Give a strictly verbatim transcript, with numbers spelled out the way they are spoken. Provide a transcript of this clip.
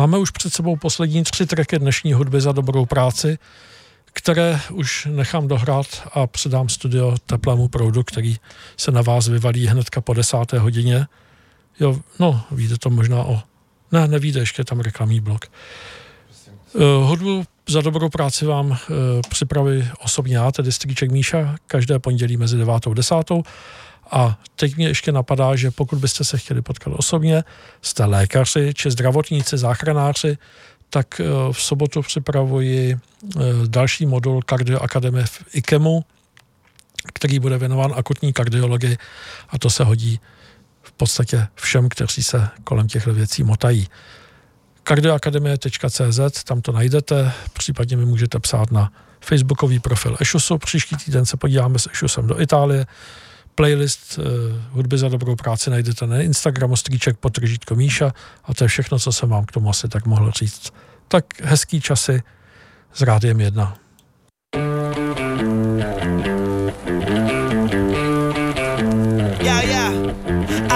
Máme už před sebou poslední tři tracky dnešní hudby za dobrou práci, které už nechám dohrát a předám studio teplému proudu, který se na vás vyvalí hnedka po desáté hodině. Jo, no, vyjde to možná o... Ne, nevíde, ještě tam reklamní blok. Uh, hudbu za dobrou práci vám uh, připraví osobně já, tedy strýček Míša, každé pondělí mezi devátou a desátou. A teď mě ještě napadá, že pokud byste se chtěli potkat osobně, jste lékaři či zdravotníci, záchranáři, tak v sobotu připravuji další modul kardioakademie v IKEMu, který bude věnován akutní kardiologii a to se hodí v podstatě všem, kteří se kolem těchto věcí motají. kardioakademie tečka cé zet, tam to najdete, případně mi můžete psát na facebookový profil Ešusu. Příští týden se podíváme s Ešusem do Itálie. Playlist uh, hudby za dobrou práci najdete na Instagramu strýček podtržítko Míša a to je všechno, co jsem vám k tomu asi tak mohl říct. Tak hezký časy s Rádiem jedna.